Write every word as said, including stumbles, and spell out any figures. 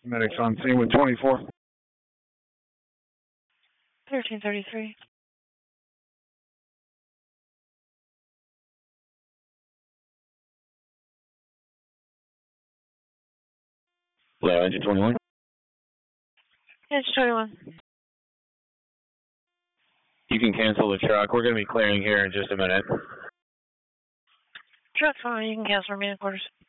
Medics on scene with twenty-four. thirteen thirty-three. Hello, engine twenty-one. Engine twenty-one. You can cancel the truck. We're going to be clearing here in just a minute. Truck fine, you can cancel remaining quarters.